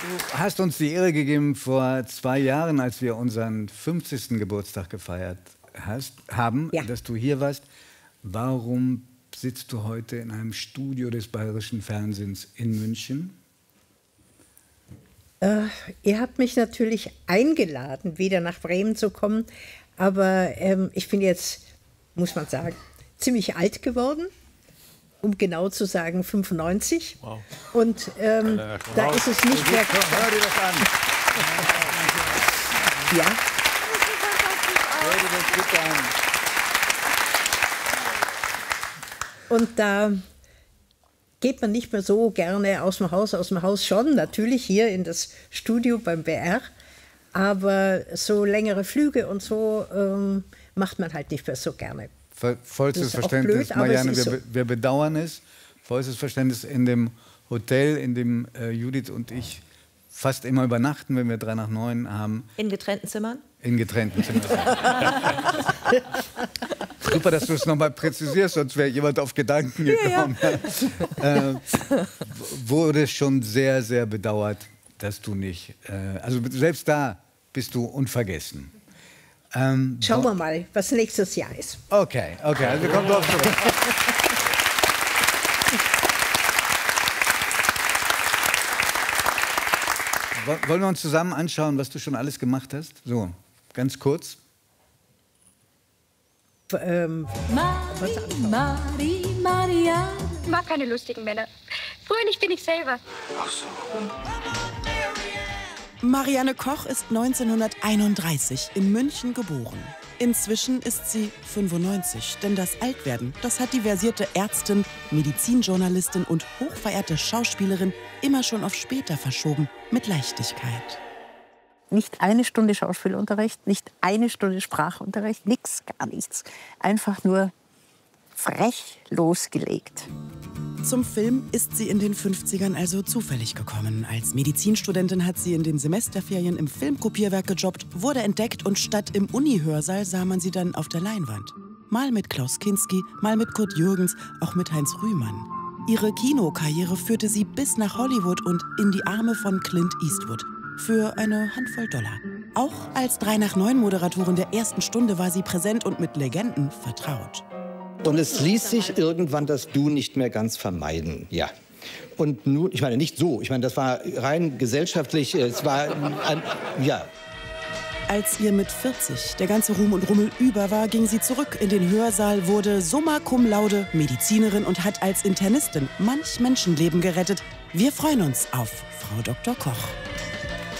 Du hast uns die Ehre gegeben vor 2 Jahren, als wir unseren 50. Geburtstag gefeiert haben, Ja. dass du hier warst. Warum sitzt du heute in einem Studio des Bayerischen Fernsehens in München? Ihr habt mich natürlich eingeladen, wieder nach Bremen zu kommen. Aber ich bin jetzt, muss man sagen, ziemlich alt geworden. Um genau zu sagen, 95. Wow. Und da ist es nicht mehr... Hör dir das an. Ja. Hör dir das bitte an. Und da geht man nicht mehr so gerne aus dem Haus schon, natürlich hier in das Studio beim BR, aber so längere Flüge und so macht man halt nicht mehr so gerne. Vollstes Verständnis, blöd, Marianne, wir bedauern es. Vollstes Verständnis in dem Hotel, in dem Judith und ich fast immer übernachten, wenn wir 3 nach 9 haben. In getrennten Zimmern? In getrennten Zimmern. Super, dass du es nochmal präzisierst, sonst wäre jemand auf Gedanken gekommen. Ja. Wurde schon sehr, sehr bedauert, dass du nicht... also selbst da bist du unvergessen. Schauen wir mal, was nächstes Jahr ist. Okay, also wir kommen drauf zurück. Wollen wir uns zusammen anschauen, was du schon alles gemacht hast? So, ganz kurz. Maria. Ich mag keine lustigen Männer. Fröhlich bin ich selber. Ach so. Marianne Koch ist 1931 in München geboren. Inzwischen ist sie 95, denn das Altwerden, das hat die versierte Ärztin, Medizinjournalistin und hochverehrte Schauspielerin immer schon auf später verschoben, mit Leichtigkeit. Nicht eine Stunde Schauspielunterricht, nicht eine Stunde Sprachunterricht, nichts, gar nichts. Einfach nur frech losgelegt. Zum Film ist sie in den 50ern also zufällig gekommen. Als Medizinstudentin hat sie in den Semesterferien im Filmkopierwerk gejobbt, wurde entdeckt und statt im Uni-Hörsaal sah man sie dann auf der Leinwand. Mal mit Klaus Kinski, mal mit Kurt Jürgens, auch mit Heinz Rühmann. Ihre Kinokarriere führte sie bis nach Hollywood und in die Arme von Clint Eastwood. Für eine Handvoll Dollar. Auch als 3 nach 9 Moderatorin der ersten Stunde war sie präsent und mit Legenden vertraut. Und es ließ sich irgendwann das Du nicht mehr ganz vermeiden, ja. Und nun, ich meine, nicht so, ich meine, das war rein gesellschaftlich, es war, ja. Als ihr mit 40 der ganze Ruhm und Rummel über war, ging sie zurück in den Hörsaal, wurde summa cum laude Medizinerin und hat als Internistin manch Menschenleben gerettet. Wir freuen uns auf Frau Dr. Koch.